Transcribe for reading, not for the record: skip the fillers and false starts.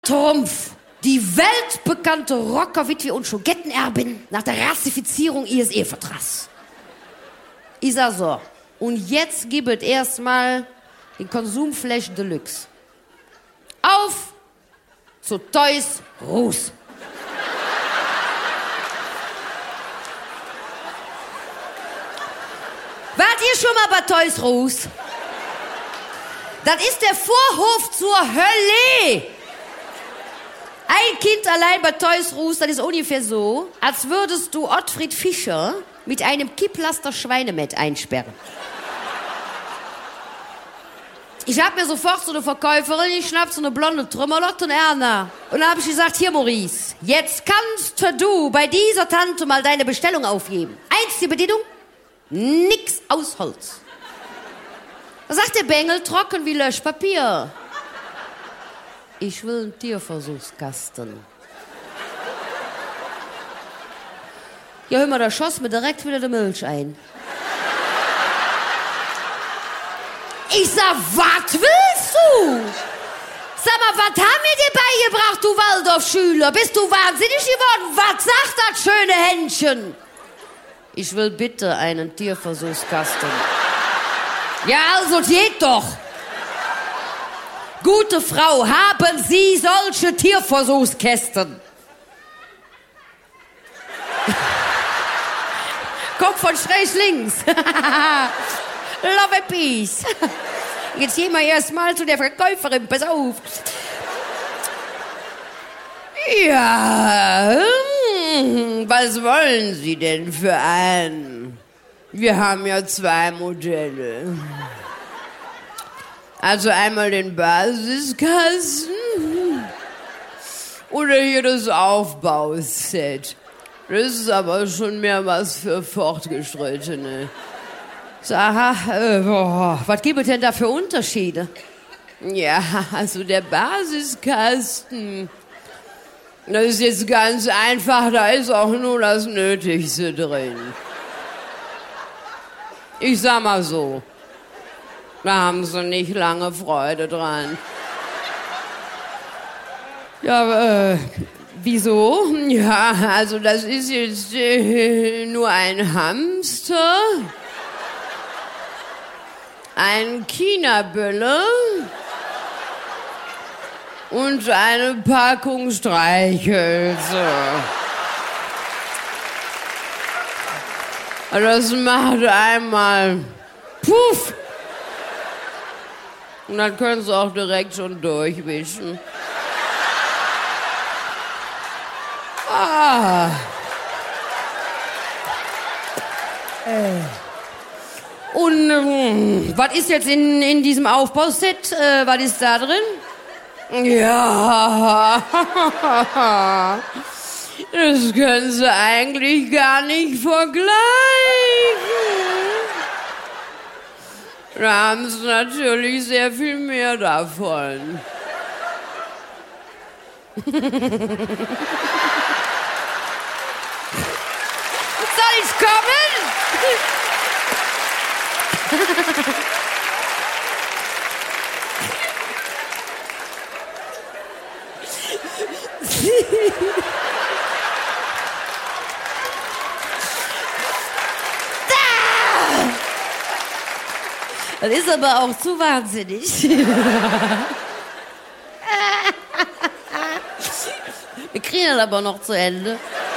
Trumpf, die weltbekannte Rockerwitwe und Schogettenerbin nach der Rassifizierung ihres Ehevertrags. Ich sag so, und jetzt gibt es erstmal den Konsumflash Deluxe. Auf zu Toys Ruß. Wart ihr schon mal bei Toys Ruß? Das ist der Vorhof zur Hölle. Ein Kind allein bei Toys Ruß, das ist ungefähr so, als würdest du Ottfried Fischer mit einem Kipplaster Schweinemett einsperren. Ich hab mir sofort so eine Verkäuferin geschnappt, so eine blonde Trümmerlott und Erna. Und dann hab ich gesagt, hier Maurice, jetzt kannst du bei dieser Tante mal deine Bestellung aufgeben. Einzige Bedingung, nix aus Holz. Da sagt der Bengel, trocken wie Löschpapier. Ich will einen Tierversuchskasten. Ja, hör mal, da schoss mir direkt wieder die Milch ein. Ich sag, was willst du? Sag mal, was haben wir dir beigebracht, du Waldorfschüler? Bist du wahnsinnig geworden? Was sagt das schöne Händchen? Ich will bitte einen Tierversuchskasten. Ja, also, geht doch. Gute Frau, haben Sie solche Tierversuchskästen? Kommt von schräg links. Love and Peace. Jetzt gehen wir erstmal zu der Verkäuferin, pass auf. Ja, was wollen Sie denn für einen? Wir haben ja 2 Modelle. Also einmal den Basiskasten oder hier das Aufbauset. Das ist aber schon mehr was für Fortgeschrittene. Was gibt es denn da für Unterschiede? Ja, also der Basiskasten, das ist jetzt ganz einfach, da ist auch nur das Nötigste drin. Ich sag mal so, da haben sie nicht lange Freude dran. Ja, wieso? Ja, also das ist jetzt nur ein Hamster, ein China-Bölle und eine Packung Streichhölzer. Das macht einmal puff. Und dann können Sie auch direkt schon durchwischen. Und was ist jetzt in diesem Aufbauset? Was ist da drin? Ja, das können Sie eigentlich gar nicht vergleichen. Da haben Sie natürlich sehr viel mehr davon. Soll ich kommen? Das ist aber auch zu wahnsinnig. Wir kriegen das aber noch zu Ende.